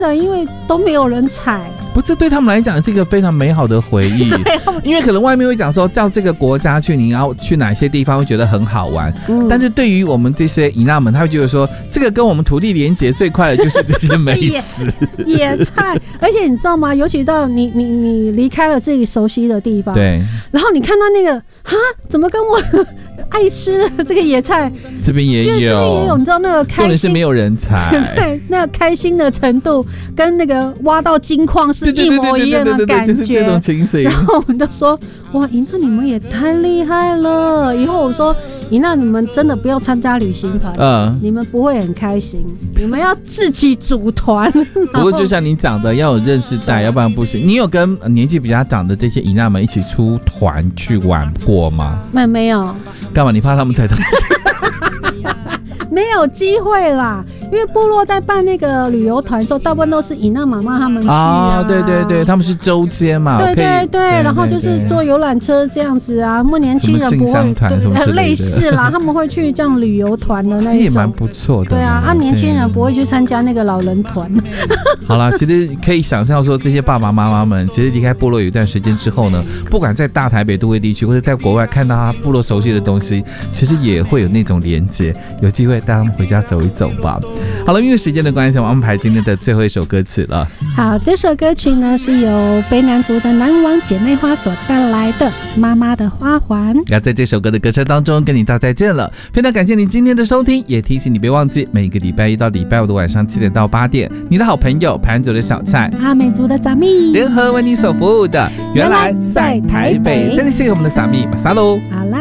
的，因为都没有人踩。 不，这对他们来讲是一个非常美好的回忆。因为可能外面会讲说，到这个国家去，你要去哪些地方会觉得很好玩。但是对于我们这些姨娜们，他会觉得说，这个跟我们土地连结最快的就是这些美食、 野菜。而且你知道吗？尤其到你离开了自己熟悉的地方， 对， 然后你看到那个怎么跟我爱吃的这个野菜， 这边也有， 你知道那个开心， 重点是没有人采， 对，那个开心的程度跟那个挖到金矿是一模一样的感觉， 就是这种情形。 然后我们就说，哇，姨娜你们也太厉害了！以后我说，姨娜你们真的不要参加旅行团，你们不会很开心，你们要自己组团。 不过就像你讲的，要有认识带，要不然不行。你有跟年纪比较长的这些姨娜们一起出团去玩过吗？ 没有。 干嘛？你怕他们踩到？ 没有机会啦，因为部落在办那个旅游团的时候，大部分都是姨娜妈妈他们去啊。 对对对，他们是周间嘛。 对对对，然后就是坐游览车这样子啊。年轻人不会，类似啦，他们会去这样旅游团的那一种， 这也蛮不错的。 对啊，年轻人不会去参加那个老人团。 好啦，其实可以想象说，这些爸爸妈妈们其实离开部落有一段时间之后呢，不管在大台北都会地区，或者在国外看到他部落熟悉的东西，其实也会有那种连结。有机会带他们回家走一走吧。好了，因为时间的关系，我们安排今天的最后一首歌曲了。 好，这首歌曲呢是由卑南族的南王姐妹花所带来的《妈妈的花环》。 要在这首歌的歌声当中跟你道再见了，非常感谢你今天的收听，也提醒你别忘记每个礼拜一到礼拜五的晚上7点到8点，你的好朋友排湾族的小菜、 阿美族的萨密联合为你所服务的，原来在台北。真的谢谢我们的萨密马萨喽。 好啦。